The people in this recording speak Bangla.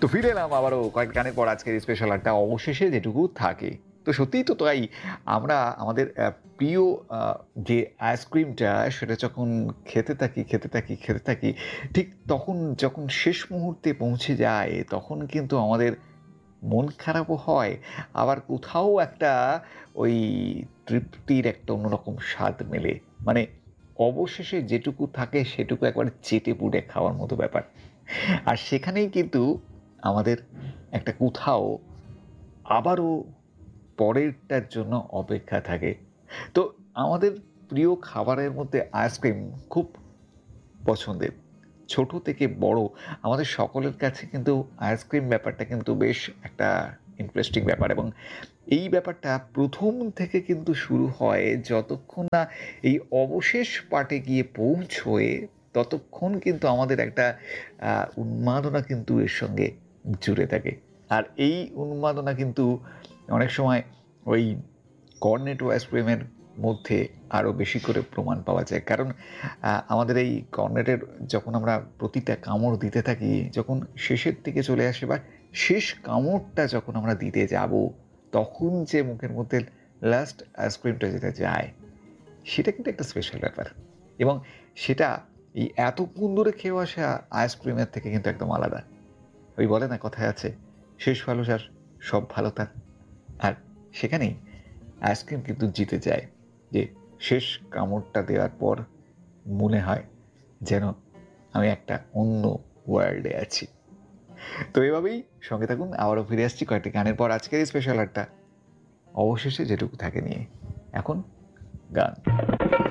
তো ফিরে এলাম আবারও কয়েক গানের পর আজকের স্পেশাল আড্ডা অবশেষে যেটুকু থাকে। তো সত্যিই তো তাই আমরা আমাদের প্রিয় যে আইসক্রিমটা সেটা যখন খেতে থাকি ঠিক তখন যখন শেষ মুহূর্তে পৌঁছে যায় তখন কিন্তু আমাদের মন খারাপও হয়। আবার কোথাও একটা ওই তৃপ্তির একটা অন্যরকম স্বাদ মেলে। মানে অবশেষে যেটুকু থাকে সেটুকু একবারে চেটেপুটে খাওয়ার মতো ব্যাপার। আর সেখানেই কিন্তু আমাদের একটা কোথাও আবারও পরেরটার জন্য অপেক্ষা থাকে। তো আমাদের প্রিয় খাবারের মধ্যে আইসক্রিম খুব পছন্দের। ছোট থেকে বড় আমাদের সকলের কাছে কিন্তু আইসক্রিম ব্যাপারটা কিন্তু বেশ একটা ইন্টারেস্টিং ব্যাপার এবং এই ব্যাপারটা ১ম থেকে কিন্তু শুরু হয় যতক্ষণ না এই অবশেষ পার্টে গিয়ে পৌঁছয়, ততক্ষণ কিন্তু আমাদের একটা উন্মাদনা কিন্তু এর সঙ্গে জুড়ে থাকে। আর এই উন্মাদনা কিন্তু অনেক সময় ওই কর্নেটো আইসক্রিমের মধ্যে আরও বেশি করে প্রমাণ পাওয়া যায়। কারণ আমাদের এই কর্নেটের যখন আমরা প্রতিটা কামড় দিতে থাকি, যখন শেষের দিকে চলে আসে বা শেষ কামড়টা যখন আমরা দিতে যাব, তখন যে মুখের মধ্যে লাস্ট আইসক্রিমটা যেটা যায়, সেটা কিন্তু একটা স্পেশাল ব্যাপার। এবং সেটা এই এতক্ষণ ধরে খেয়ে আসা আইসক্রিমের থেকে কিন্তু একদম আলাদা। ওই বলে না কথায় আছে, শেষ ভালো যার সব ভালো তার। আর সেখানেই আইসক্রিম কিন্তু জিতে যায় যে শেষ কামড়টা দেওয়ার পর মনে হয় যেন আমি একটা অন্য ওয়ার্ল্ডে আছি। তো এভাবেই সঙ্গে থাকুন, আবারও ফিরে আসছি কয়েকটি গানের পর আজকের এই স্পেশাল আড্ডা অবশেষে যেটুকু থাকে নিয়ে। এখন গান।